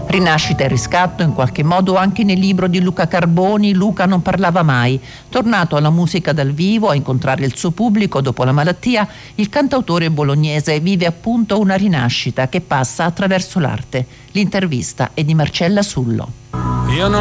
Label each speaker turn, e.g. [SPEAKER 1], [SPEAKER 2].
[SPEAKER 1] Rinascita e riscatto, in qualche modo anche nel libro di Luca Carboni, Luca non parlava mai. Tornato alla musica dal vivo, a incontrare il suo pubblico dopo la malattia, il cantautore bolognese vive appunto una rinascita che passa attraverso l'arte. L'intervista è di Marcella Sullo.